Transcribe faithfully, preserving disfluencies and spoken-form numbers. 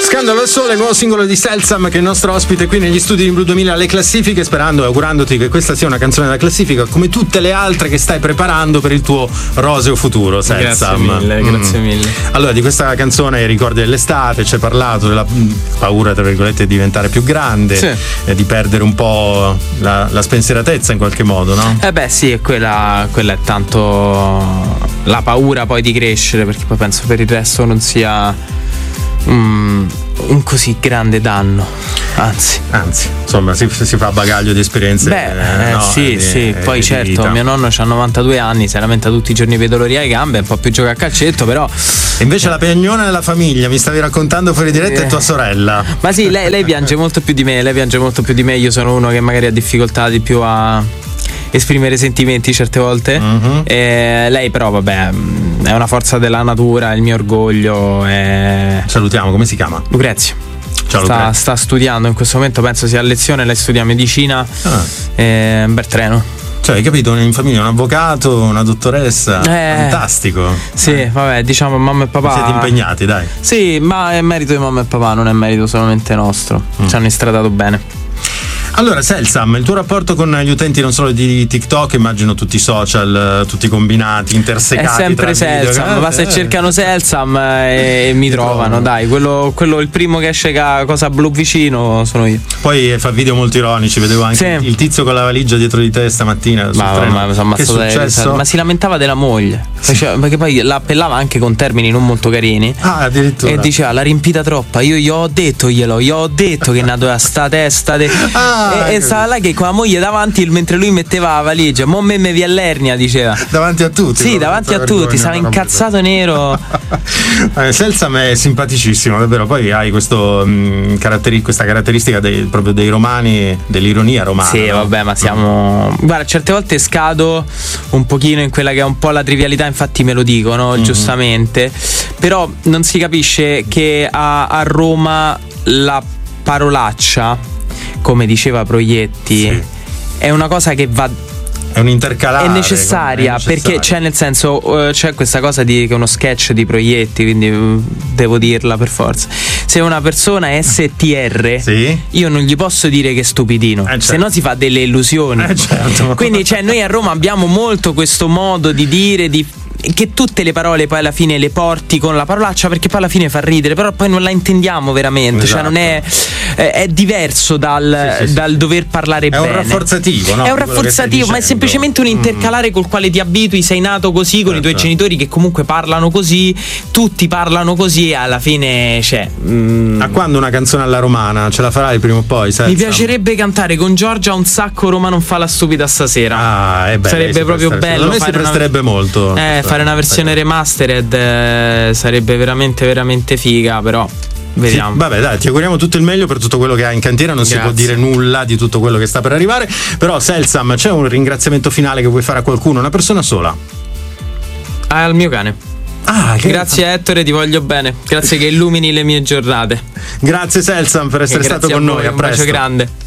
Scandalo al sole, il nuovo singolo di Selsam, che è il nostro ospite qui negli studi di Blu duemila alle classifiche, sperando e augurandoti che questa sia una canzone da classifica come tutte le altre che stai preparando per il tuo roseo futuro, Selsam. Grazie mille, mm. grazie mille. Allora, di questa canzone ricordi dell'estate, ci hai parlato della paura, tra virgolette, di diventare più grande, sì. e di perdere un po' la, la spensieratezza in qualche modo, no? Eh beh sì, quella, quella è tanto la paura poi di crescere, perché poi penso per il resto non sia um, un così grande danno, anzi anzi insomma si, si fa bagaglio di esperienze. Beh, eh, no, sì, di, sì. di, Poi di certo, vita. mio nonno c'ha novantadue anni, si lamenta tutti i giorni per dolori alle gambe, è un po' più gioca a calcetto, però. E invece la piagnona della famiglia, mi stavi raccontando fuori diretta, eh. è tua sorella. Ma sì, lei, lei piange molto più di me, lei piange molto più di me, io sono uno che magari ha difficoltà di più a esprimere sentimenti certe volte. Mm-hmm. E lei però vabbè, è una forza della natura, è il mio orgoglio. È... Salutiamo, come si chiama? Lucrezia. Ciao, sta, Lucrezia. sta studiando in questo momento, penso sia a lezione, lei studia medicina. Ah. È un bel treno. Cioè, hai capito, in famiglia un avvocato, una dottoressa, Eh, fantastico. Sì, eh. vabbè, diciamo mamma e papà. Siete impegnati, dai. Sì, ma è merito di mamma e papà, non è merito solamente nostro. Mm. Ci hanno istradato bene. Allora, Selsam, il tuo rapporto con gli utenti non solo di TikTok, immagino tutti i social, tutti combinati, intersecati. È sempre tra video, Selsam, eh, ma se eh. cercano Selsam e, e mi trovano, trovano. dai, quello, quello il primo che esce ca cosa blu vicino sono io. Poi fa video molto ironici, vedevo anche Sì. il tizio con la valigia dietro di te stamattina sul Ma, treno. ma, mi sono Che è ammazzato dai successo? risate. Ma si lamentava della moglie, Faceva- perché poi la appellava anche con termini non molto carini. Ah, addirittura. E diceva l'ha riempita troppa. Io gli ho detto glielo, gli ho detto che nato a sta testa de... Ah, e, e stava là che con la moglie davanti mentre lui metteva la valigia. Mo me me vi allernia, diceva. Davanti a tutti. Sì, davanti a tutti, stava incazzato nero. Eh, Selsam è simpaticissimo, davvero. Poi hai questo, mh, caratteri- questa caratteristica dei, proprio dei romani, dell'ironia romana. Sì, no? vabbè, ma siamo. Guarda, certe volte scado un pochino in quella che è un po' la trivialità, infatti me lo dicono, Mm-hmm. giustamente. Però non si capisce che a, a Roma la parolaccia, come diceva Proietti, Sì. è una cosa che va. È un intercalare. È necessaria, è necessaria. perché c'è, nel senso, eh, c'è questa cosa di che è uno sketch di Proietti, quindi eh, devo dirla per forza. Se una persona è S T R, Sì. io non gli posso dire che è stupidino, Eh, certo. se no si fa delle illusioni. Eh, certo. Quindi, cioè, noi a Roma abbiamo molto questo modo di dire, di che tutte le parole poi alla fine le porti con la parolaccia, perché poi alla fine fa ridere, però poi non la intendiamo veramente. Esatto. Cioè non è, è, è diverso dal, Sì, sì, sì. dal dover parlare È bene. un rafforzativo, no? È un Di quello che stai rafforzativo, ma è dicendo. semplicemente un intercalare col quale ti abitui, sei nato così, con i tuoi Certo. genitori che comunque parlano così, tutti parlano così e alla fine c'è. mm, A quando una canzone alla romana? Ce la farai prima o poi? Selsam? mi piacerebbe cantare con Giorgia un sacco Roma non fa la stupida stasera. Ah, è bello. Sarebbe proprio bello. Secondo me si fare una- presterebbe molto. Eh, fare una versione remastered eh, sarebbe veramente, veramente figa, però vediamo. Sì, vabbè, dai, ti auguriamo tutto il meglio per tutto quello che hai in cantiera. Non Grazie. si può dire nulla di tutto quello che sta per arrivare. Però, Selsam, c'è un ringraziamento finale che vuoi fare a qualcuno? Una persona sola? Al mio cane. Ah, che... Grazie Ettore, ti voglio bene. Grazie che illumini le mie giornate. Grazie Selsam per essere E stato grazie con a voi, noi. A un bacio presto. grande.